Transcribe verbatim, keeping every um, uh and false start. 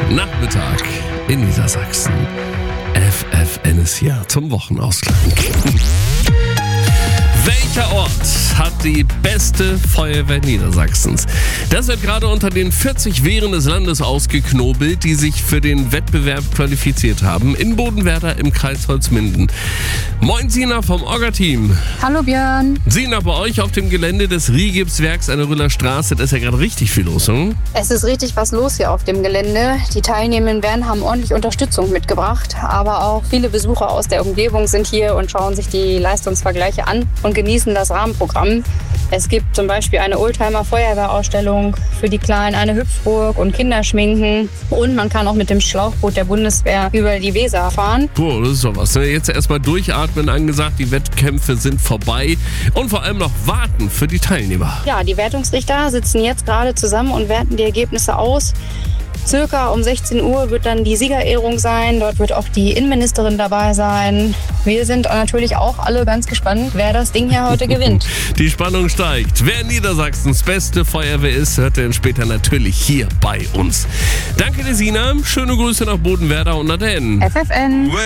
Nachmittag in Niedersachsen. F F N ist hier zum Wochenausgang. Welcher Ort hat die beste Feuerwehr Niedersachsens? Das wird gerade unter den vierzig Wehren des Landes ausgeknobelt, die sich für den Wettbewerb qualifiziert haben. In Bodenwerder im Kreis Holzminden. Moin Sina vom Orga-Team. Hallo Björn. Sina, bei euch auf dem Gelände des Rigipswerks an der Rüller Straße, da ist ja gerade richtig viel los, hm? Es ist richtig was los hier auf dem Gelände. Die teilnehmenden Wehren haben ordentlich Unterstützung mitgebracht, aber auch viele Besucher aus der Umgebung sind hier und schauen sich die Leistungsvergleiche an und genießen das Rahmenprogramm. Es gibt zum Beispiel eine Oldtimer-Feuerwehrausstellung, für die Kleinen eine Hüpfburg und Kinderschminken. Und man kann auch mit dem Schlauchboot der Bundeswehr über die Weser fahren. Boah, das ist doch was. Jetzt erstmal durchatmen angesagt, die Wettkämpfe sind vorbei. Und vor allem noch warten für die Teilnehmer. Ja, die Wertungsrichter sitzen jetzt gerade zusammen und werten die Ergebnisse aus. Circa um sechzehn Uhr wird dann die Siegerehrung sein. Dort wird auch die Innenministerin dabei sein. Wir sind natürlich auch alle ganz gespannt, wer das Ding hier heute gewinnt. Die Spannung steigt. Wer Niedersachsens beste Feuerwehr ist, hört ihr dann später natürlich hier bei uns. Danke dir, Sina. Schöne Grüße nach Bodenwerder und Naden. F F N.